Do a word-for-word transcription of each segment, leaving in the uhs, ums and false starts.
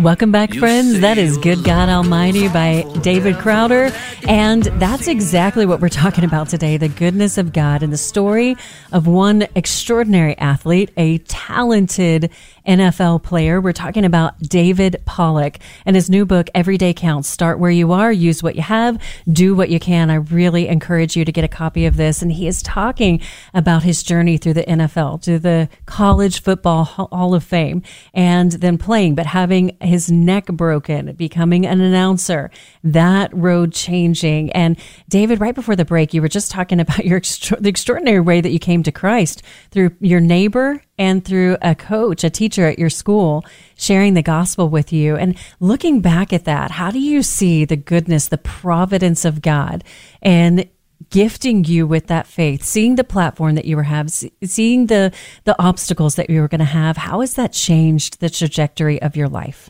Welcome back, friends. That is Good God Almighty by David Crowder. And that's exactly what we're talking about today, the goodness of God and the story of one extraordinary athlete, a talented N F L player. We're talking about David Pollack and his new book, Every Day Counts. Start where you are, use what you have, do what you can. I really encourage you to get a copy of this. And he is talking about his journey through the N F L, to the College Football Hall of Fame, and then playing, but having his neck broken, becoming an announcer, that road changing. And David, right before the break, you were just talking about your extra- the extraordinary way that you came to Christ through your neighbor and through a coach, a teacher at your school, sharing the gospel with you. And looking back at that, how do you see the goodness, the providence of God and gifting you with that faith, seeing the platform that you were have, seeing the, the obstacles that you were going to have? How has that changed the trajectory of your life?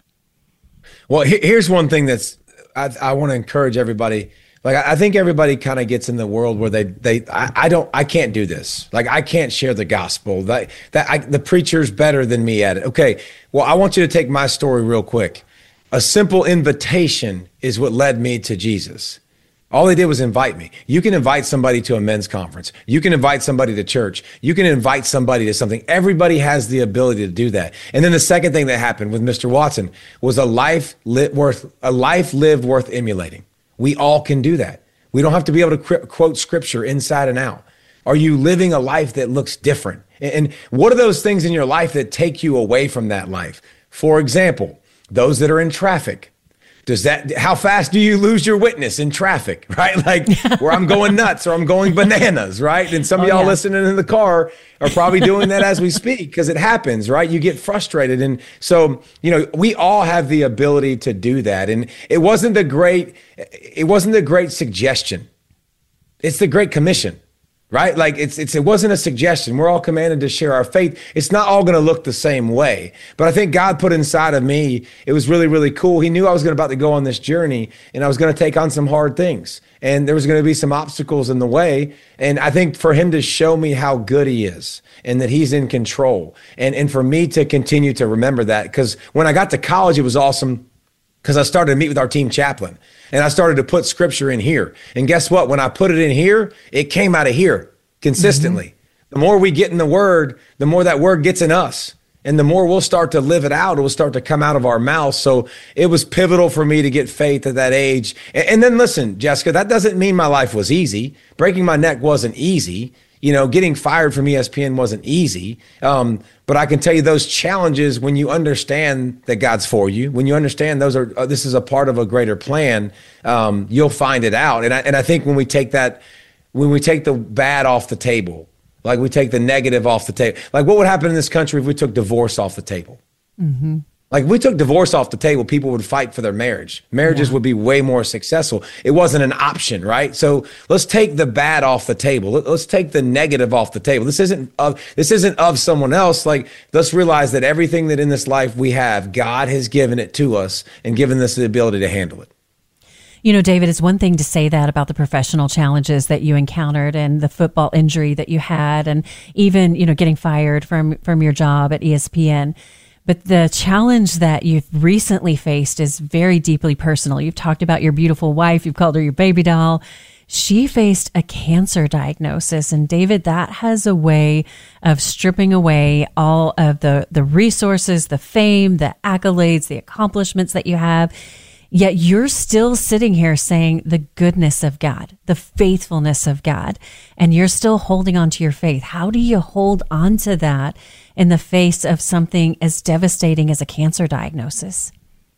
Well, here's one thing that's, I, I want to encourage everybody. Like, I think everybody kind of gets in the world where they, they, I, I don't, I can't do this. Like, I can't share the gospel. That, that I, the preacher's better than me at it. Okay. Well, I want you to take my story real quick. A simple invitation is what led me to Jesus. All they did was invite me. You can invite somebody to a men's conference. You can invite somebody to church. You can invite somebody to something. Everybody has the ability to do that. And then the second thing that happened with Mister Watson was a life lit worth, a life lived worth emulating. We all can do that. We don't have to be able to quote scripture inside and out. Are you living a life that looks different? And what are those things in your life that take you away from that life? For example, those that are in traffic. Does that, how fast do you lose your witness in traffic, right? Like where I'm going nuts or I'm going bananas, right? And some of oh, y'all yeah. listening in the car are probably doing that as we speak because it happens, right? You get frustrated. And so, you know, we all have the ability to do that. And it wasn't the great, it wasn't the great suggestion. It's the Great Commission. Right? Like it's, it's, it wasn't a suggestion. We're all commanded to share our faith. It's not all going to look the same way, but I think God put inside of me, it was really, really cool. He knew I was going to about to go on this journey and I was going to take on some hard things and there was going to be some obstacles in the way. And I think for him to show me how good he is and that he's in control and, and for me to continue to remember that, because when I got to college, it was awesome because I started to meet with our team chaplain. And I started to put scripture in here. And guess what? When I put it in here, it came out of here consistently. Mm-hmm. The more we get in the word, the more that word gets in us. And the more we'll start to live it out, it will start to come out of our mouth. So it was pivotal for me to get faith at that age. And, and then listen, Jessica, that doesn't mean my life was easy. Breaking my neck wasn't easy. You know, getting fired from E S P N wasn't easy. Um, but I can tell you those challenges, when you understand that God's for you, when you understand those are, uh, this is a part of a greater plan, um, you'll find it out. And I, and I think when we take that, when we take the bad off the table, like we take the negative off the table, like what would happen in this country if we took divorce off the table? Mm-hmm. Like if we took divorce off the table, people would fight for their marriage. Marriages yeah. would be way more successful. It wasn't an option, right? So let's take the bad off the table. Let's take the negative off the table. This isn't of, this isn't of someone else. Like let's realize that everything that in this life we have, God has given it to us and given us the ability to handle it. You know, David, it's one thing to say that about the professional challenges that you encountered and the football injury that you had and even, you know, getting fired from, from your job at E S P N. But the challenge that you've recently faced is very deeply personal. You've talked about your beautiful wife. You've called her your baby doll. She faced a cancer diagnosis. And David, that has a way of stripping away all of the, the resources, the fame, the accolades, the accomplishments that you have. Yet you're still sitting here saying the goodness of God, the faithfulness of God, and you're still holding on to your faith. How do you hold on to that in the face of something as devastating as a cancer diagnosis?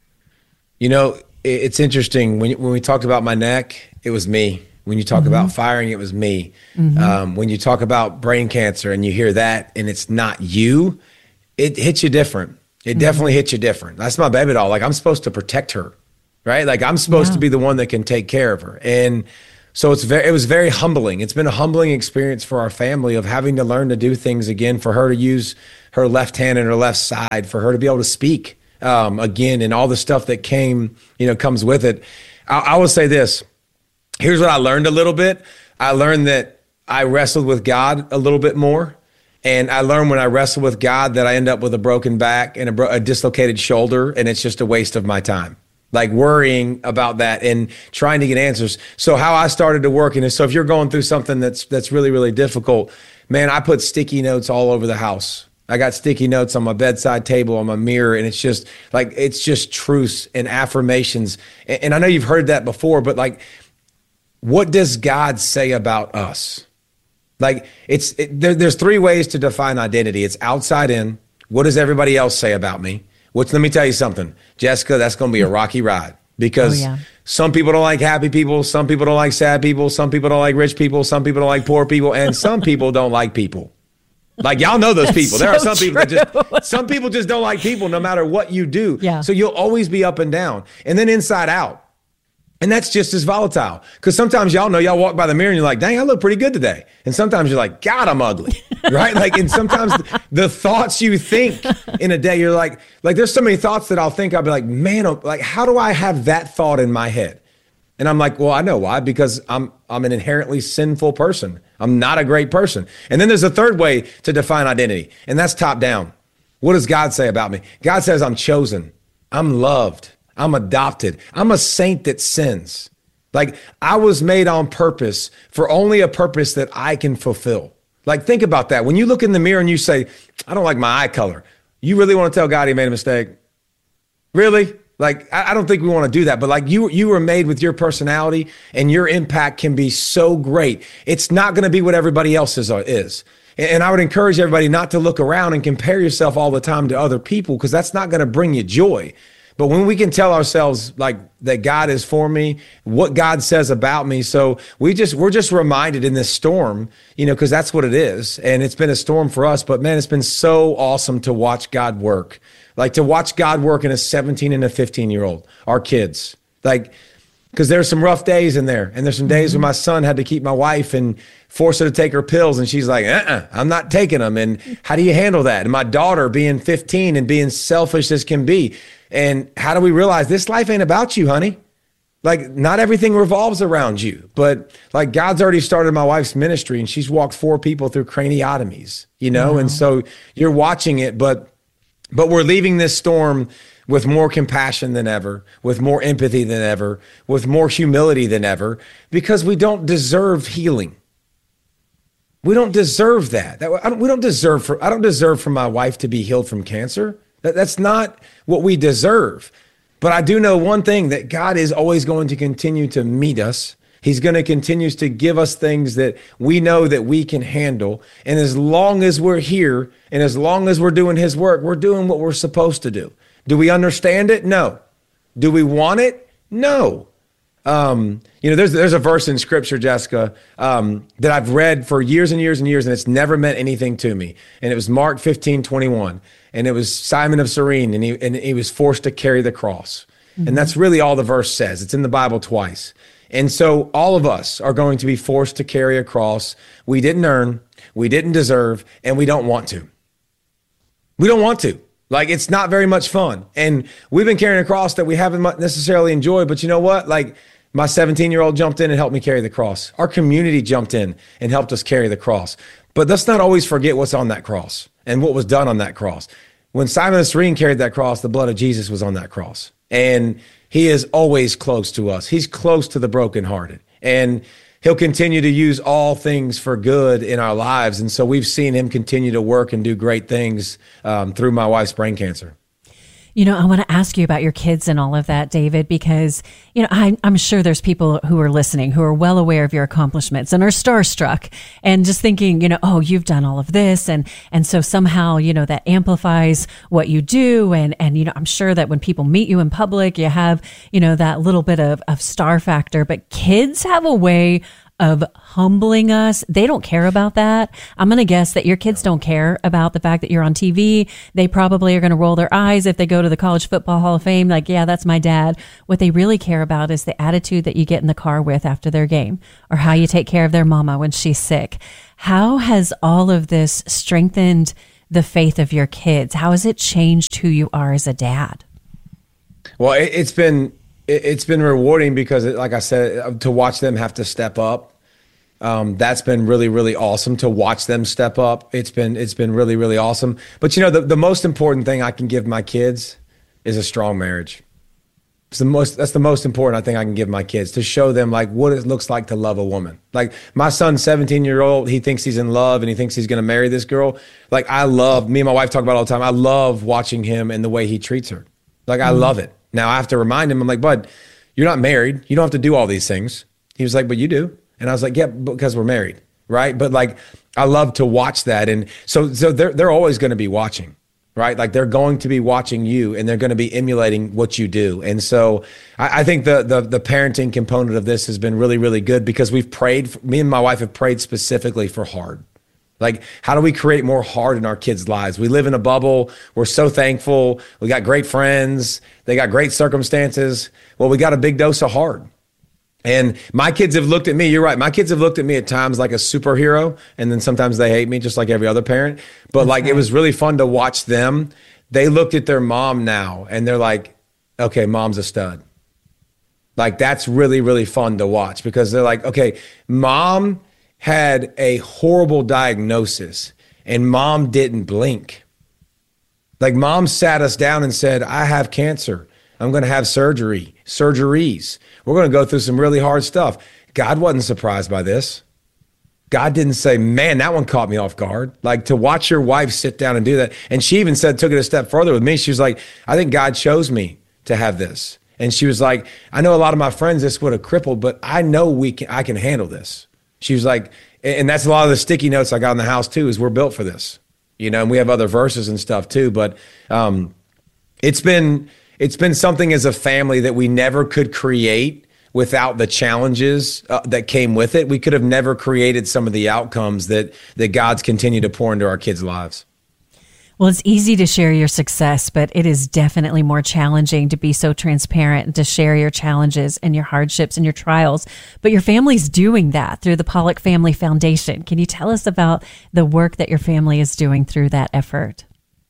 You know, it's interesting. When, when we talked about my neck, it was me. When you talk mm-hmm. about firing, it was me. Mm-hmm. Um, when you talk about brain cancer and you hear that and it's not you, it hits you different. It mm-hmm. definitely hits you different. That's my baby doll. Like I'm supposed to protect her. Right? Like I'm supposed yeah. to be the one that can take care of her. And so it's very, it was very humbling. It's been a humbling experience for our family of having to learn to do things again, for her to use her left hand and her left side, for her to be able to speak um, again, and all the stuff that came, you know, comes with it. I, I will say this. Here's what I learned a little bit. I learned that I wrestled with God a little bit more. And I learned when I wrestle with God that I end up with a broken back and a, bro- a dislocated shoulder, and it's just a waste of my time. Like worrying about that and trying to get answers. So how I started to work in is, so if you're going through something that's that's really, really difficult, man, I put sticky notes all over the house. I got sticky notes on my bedside table, on my mirror, and it's just like, it's just truths and affirmations. And, and I know you've heard that before, but like, what does God say about us? Like it's, it, there, there's three ways to define identity. It's outside in. What does everybody else say about me? Which, let me tell you something, Jessica, that's going to be a rocky ride because oh, yeah. some people don't like happy people. Some people don't like sad people. Some people don't like rich people. Some people don't like poor people. And some people don't like people. Like, y'all know those people. There so are some true. people that just, some people just don't like people no matter what you do. Yeah. So you'll always be up and down. And then inside out. And that's just as volatile. Because sometimes y'all know, y'all walk by the mirror and you're like, dang, I look pretty good today. And sometimes you're like, God, I'm ugly. Right? Like, and sometimes the, the thoughts you think in a day, you're like, like there's so many thoughts that I'll think, I'll be like, man, like, how do I have that thought in my head? And I'm like, well, I know why, because I'm I'm an inherently sinful person. I'm not a great person. And then there's a third way to define identity, and that's top down. What does God say about me? God says I'm chosen. I'm loved. I'm adopted. I'm a saint that sins. Like, I was made on purpose for only a purpose that I can fulfill. Like, think about that. When you look in the mirror and you say, I don't like my eye color, you really want to tell God he made a mistake? Really? Like, I don't think we want to do that, but like you, you were made with your personality, and your impact can be so great. It's not going to be what everybody else's is. And I would encourage everybody not to look around and compare yourself all the time to other people, because that's not going to bring you joy. But when we can tell ourselves like that God is for me, what God says about me. So we just, we're just reminded in this storm, you know, because that's what it is. And it's been a storm for us, but man, it's been so awesome to watch God work. Like, to watch God work in a seventeen and a fifteen year old, our kids. Like, because there's some rough days in there. And there's some days mm-hmm. when my son had to keep my wife and force her to take her pills. And she's like, uh-uh, I'm not taking them. And how do you handle that? And my daughter being fifteen and being selfish as can be. And how do we realize this life ain't about you, honey? Like, not everything revolves around you. But like, God's already started my wife's ministry, and she's walked four people through craniotomies, you know? Wow. And so you're watching it, but But we're leaving this storm with more compassion than ever, with more empathy than ever, with more humility than ever, because we don't deserve healing. We don't deserve that. that I don't, we don't deserve for, I don't deserve for my wife to be healed from cancer. That, that's not what we deserve. But I do know one thing, that God is always going to continue to meet us. He's going to continue to give us things that we know that we can handle. And as long as we're here, and as long as we're doing his work, we're doing what we're supposed to do. Do we understand it? No. Do we want it? No. Um, you know, there's there's a verse in scripture, Jessica, um, that I've read for years and years and years, and it's never meant anything to me. And it was Mark fifteen twenty-one. And it was Simon of Cyrene, and he, and he was forced to carry the cross. Mm-hmm. And that's really all the verse says. It's in the Bible twice. And so all of us are going to be forced to carry a cross we didn't earn, we didn't deserve, and we don't want to. We don't want to. Like, it's not very much fun. And we've been carrying a cross that we haven't necessarily enjoyed. But you know what? Like, my seventeen-year-old jumped in and helped me carry the cross. Our community jumped in and helped us carry the cross. But let's not always forget what's on that cross and what was done on that cross. When Simon of Cyrene carried that cross, the blood of Jesus was on that cross. And he is always close to us. He's close to the brokenhearted. And he'll continue to use all things for good in our lives. And so we've seen him continue to work and do great things um, through my wife's brain cancer. You know, I want to ask you about your kids and all of that, David, because, you know, I, I'm sure there's people who are listening who are well aware of your accomplishments and are starstruck and just thinking, you know, oh, you've done all of this. And, and so somehow, you know, that amplifies what you do. And, and, you know, I'm sure that when people meet you in public, you have, you know, that little bit of, of star factor, but kids have a way of humbling us. They don't care about that. I'm going to guess that your kids don't care about the fact that you're on T V. They probably are going to roll their eyes if they go to the College Football Hall of Fame, like, yeah, that's my dad. What they really care about is the attitude that you get in the car with after their game, or how you take care of their mama when she's sick. How has all of this strengthened the faith of your kids? How has it changed who you are as a dad? Well, it's been It's been rewarding because, like I said, to watch them have to step up Um, that's been really, really awesome to watch them step up. It's been it's been really, really awesome. But you know, the, the most important thing I can give my kids is a strong marriage. It's the most that's the most important thing I can give my kids, to show them like what it looks like to love a woman. Like my son's seventeen year old, he thinks he's in love and he thinks he's gonna marry this girl. Like I love, me and my wife talk about it all the time. I love watching him and the way he treats her. Like I mm. love it. Now I have to remind him, I'm like, bud, you're not married. You don't have to do all these things. He was like, but you do. And I was like, yeah, because we're married, right? But like, I love to watch that. And so so they're, they're always going to be watching, right? Like they're going to be watching you and they're going to be emulating what you do. And so I, I think the, the the parenting component of this has been really, really good, because we've prayed, me and my wife have prayed specifically for hard. Like, how do we create more hard in our kids' lives? We live in a bubble. We're so thankful. We got great friends. They got great circumstances. Well, we got a big dose of hard. And my kids have looked at me, you're right, my kids have looked at me at times like a superhero, and then sometimes they hate me just like every other parent. But That's like, right. It was really fun to watch them. They looked at their mom now and they're like, okay, mom's a stud. Like, that's really, really fun to watch, because they're like, okay, mom had a horrible diagnosis and mom didn't blink. Like, mom sat us down and said, I have cancer. I'm going to have surgery, surgeries. We're going to go through some really hard stuff. God wasn't surprised by this. God didn't say, man, that one caught me off guard. Like, to watch your wife sit down and do that. And she even said, took it a step further with me. She was like, I think God chose me to have this. And she was like, I know a lot of my friends this would have crippled, but I know we can, I can handle this. She was like, and that's a lot of the sticky notes I got in the house too, is we're built for this, you know, and we have other verses and stuff too. But um, it's been, it's been something as a family that we never could create without the challenges uh, that came with it. We could have never created some of the outcomes that, that God's continued to pour into our kids' lives. Well, it's easy to share your success, but it is definitely more challenging to be so transparent and to share your challenges and your hardships and your trials. But your family's doing that through the Pollack Family Foundation. Can you tell us about the work that your family is doing through that effort?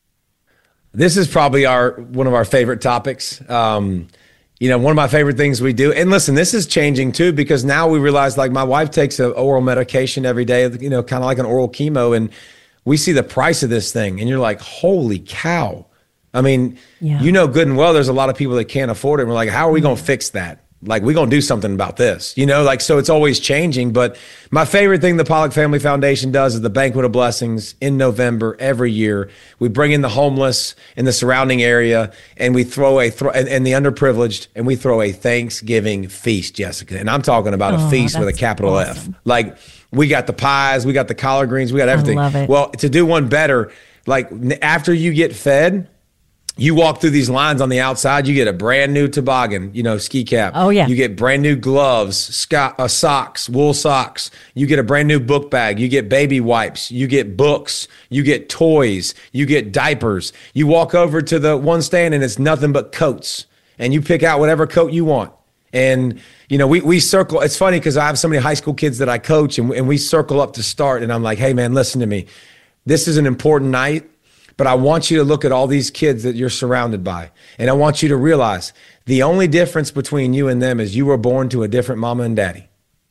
This is probably our one of our favorite topics. Um, you know, one of my favorite things we do. And listen, this is changing too, because now we realize, like, my wife takes an oral medication every day, you know, kind of like an oral chemo, and we see the price of this thing and you're like, holy cow. I mean, yeah. You know good and well, there's a lot of people that can't afford it. And we're like, how are we going to fix that? Like, we're going to do something about this, you know, like, so it's always changing. But my favorite thing the Pollack Family Foundation does is the Banquet of Blessings in November every year. We bring in the homeless in the surrounding area, and we throw a, throw, and, and the underprivileged, and we throw a Thanksgiving feast, Jessica. And I'm talking about oh, a feast with a capital awesome. F. Like, we got the pies, we got the collard greens, we got everything. I love it. Well, to do one better, like, after you get fed, you walk through these lines on the outside, you get a brand new toboggan, you know, ski cap. Oh, yeah. You get brand new gloves, sco- uh, socks, wool socks. You get a brand new book bag. You get baby wipes. You get books. You get toys. You get diapers. You walk over to the one stand and it's nothing but coats. And you pick out whatever coat you want. And, you know, we we circle. It's funny because I have so many high school kids that I coach, and, and we circle up to start. And I'm like, hey, man, listen to me. This is an important night. But I want you to look at all these kids that you're surrounded by. And I want you to realize the only difference between you and them is you were born to a different mama and daddy.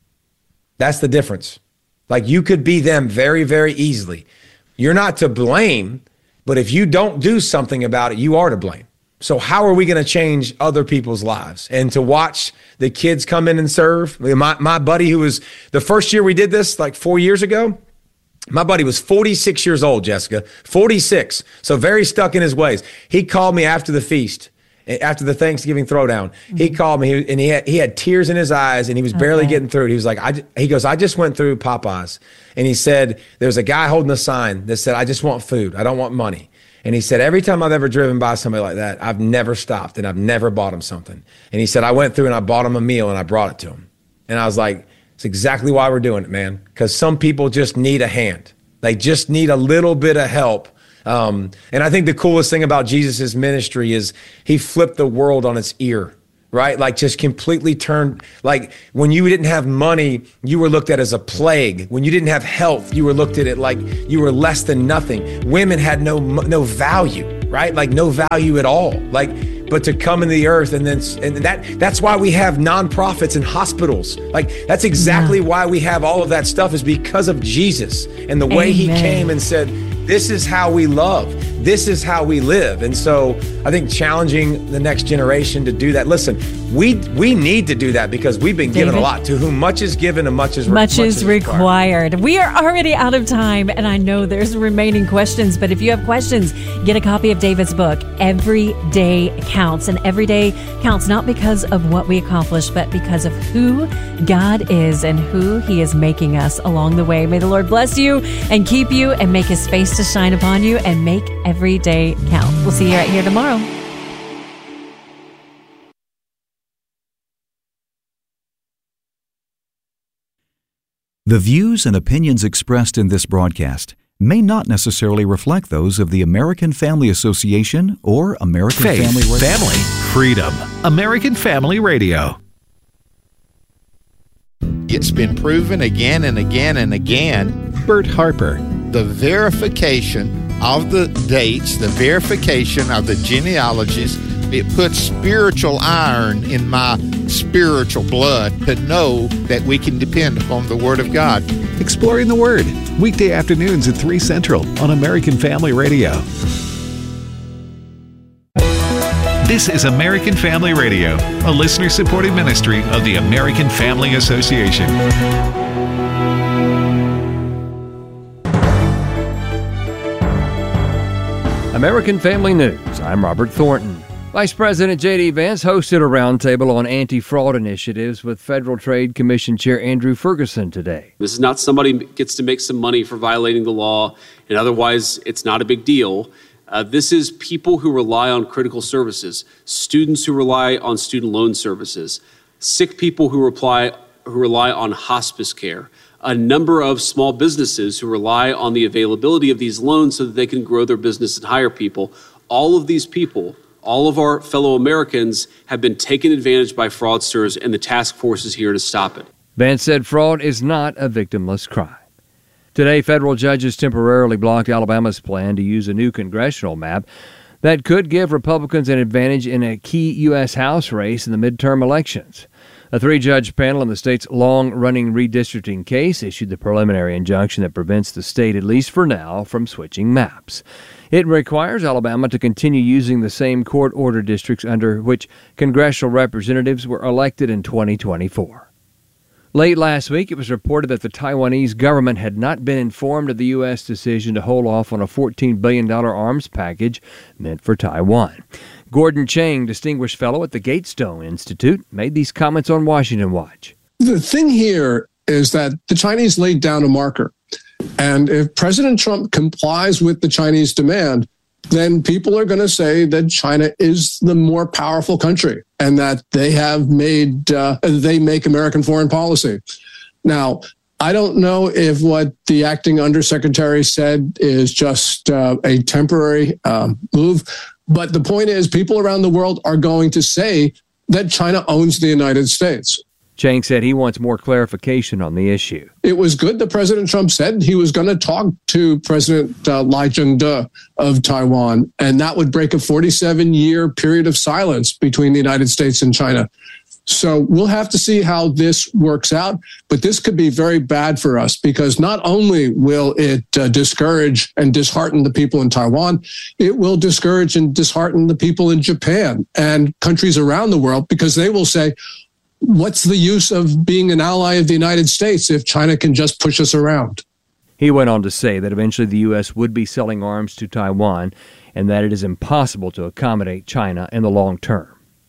That's the difference. Like, you could be them very, very easily. You're not to blame, but if you don't do something about it, you are to blame. So how are we going to change other people's lives? And to watch the kids come in and serve. My, my buddy who was, the first year we did this, like four years ago, my buddy was forty-six years old, Jessica, forty-six. So very stuck in his ways. He called me after the feast, after the Thanksgiving throwdown. Mm-hmm. He called me and he had, he had tears in his eyes and he was barely okay. getting through it. He was like, I, he goes, I just went through Popeyes. And he said, there was a guy holding a sign that said, I just want food. I don't want money. And he said, every time I've ever driven by somebody like that, I've never stopped and I've never bought him something. And he said, I went through and I bought him a meal and I brought it to him. And I was like, it's exactly why we're doing it, man. Because some people just need a hand. They just need a little bit of help. Um, and I think the coolest thing about Jesus's ministry is he flipped the world on its ear, right? Like, just completely turned, like, when you didn't have money, you were looked at as a plague. When you didn't have health, you were looked at it like you were less than nothing. Women had no no value, right? Like, no value at all. Like, but to come into the earth. And then and that that's why we have nonprofits and hospitals. Like, that's exactly yeah. why we have all of that stuff, is because of Jesus and the way Amen. He came and said, this is how we love. This is how we live. And so I think challenging the next generation to do that. Listen, we we need to do that because we've been David, given a lot. To whom much is given and much is re- much, much is required. required. We are already out of time, and I know there's remaining questions, but if you have questions, get a copy of David's book, Every Day Counts. And every day counts not because of what we accomplish, but because of who God is and who He is making us along the way. May the Lord bless you and keep you and make His face to shine upon you and make every day count. We'll see you right here tomorrow. The views and opinions expressed in this broadcast may not necessarily reflect those of the American Family Association or American Faith, Family Radio. Family, freedom. American Family Radio. It's been proven again and again and again. Bert Harper. The verification of the dates, the verification of the genealogies, it puts spiritual iron in my spiritual blood to know that we can depend upon the Word of God. Exploring the Word, weekday afternoons at three Central on American Family Radio. This is American Family Radio, a listener-supported ministry of the American Family Association. American Family News. I'm Robert Thornton. Vice President J D. Vance hosted a roundtable on anti-fraud initiatives with Federal Trade Commission Chair Andrew Ferguson today. This is not somebody who gets to make some money for violating the law, and otherwise it's not a big deal. Uh, this is people who rely on critical services, students who rely on student loan services, sick people who rely, who rely on hospice care, a number of small businesses who rely on the availability of these loans so that they can grow their business and hire people. All of these people, all of our fellow Americans, have been taken advantage by fraudsters, and the task force is here to stop it. Vance said fraud is not a victimless crime. Today, federal judges temporarily blocked Alabama's plan to use a new congressional map that could give Republicans an advantage in a key U S House race in the midterm elections. A three-judge panel in the state's long-running redistricting case issued the preliminary injunction that prevents the state, at least for now, from switching maps. It requires Alabama to continue using the same court-ordered districts under which congressional representatives were elected in twenty twenty-four. Late last week, it was reported that the Taiwanese government had not been informed of the U S decision to hold off on a fourteen billion dollars arms package meant for Taiwan. Gordon Chang, Distinguished Fellow at the Gatestone Institute, made these comments on Washington Watch. The thing here is that the Chinese laid down a marker. And if President Trump complies with the Chinese demand, then people are going to say that China is the more powerful country and that they have made, uh, they make American foreign policy. Now, I don't know if what the acting undersecretary said is just uh, a temporary um, move, but the point is people around the world are going to say that China owns the United States. Chang said he wants more clarification on the issue. It was good that President Trump said he was going to talk to President uh, Lai Ching-te of Taiwan, and that would break a forty-seven year period of silence between the United States and China. So we'll have to see how this works out, but this could be very bad for us because not only will it uh, discourage and dishearten the people in Taiwan, it will discourage and dishearten the people in Japan and countries around the world because they will say, what's the use of being an ally of the United States if China can just push us around? He went on to say that eventually the U S would be selling arms to Taiwan and that it is impossible to accommodate China in the long term.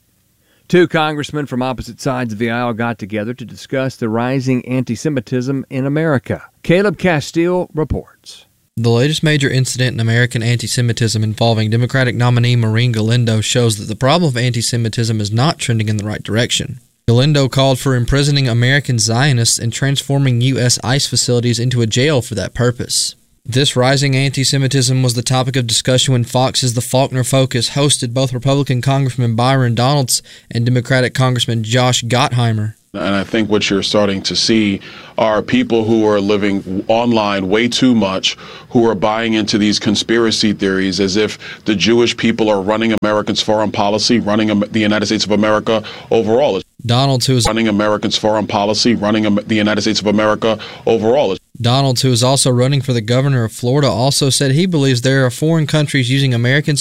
Two congressmen from opposite sides of the aisle got together to discuss the rising anti-Semitism in America. Caleb Castile reports. The latest major incident in American anti-Semitism involving Democratic nominee Maureen Galindo shows that the problem of anti-Semitism is not trending in the right direction. Galindo called for imprisoning American Zionists and transforming U S ICE facilities into a jail for that purpose. This rising anti-Semitism was the topic of discussion when Fox's The Faulkner Focus hosted both Republican Congressman Byron Donalds and Democratic Congressman Josh Gottheimer. And I think what you're starting to see are people who are living online way too much, who are buying into these conspiracy theories as if the Jewish people are running Americans' foreign policy, running the United States of America overall. Donald, who is running Americans' foreign policy, running the United States of America overall. Donald, who is also running for the governor of Florida, also said he believes there are foreign countries using American